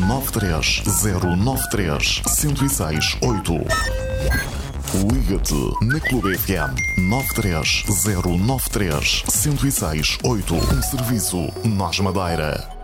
93093 1068. Liga-te na Clube FM 93093 1068. Um serviço Nós Madeira.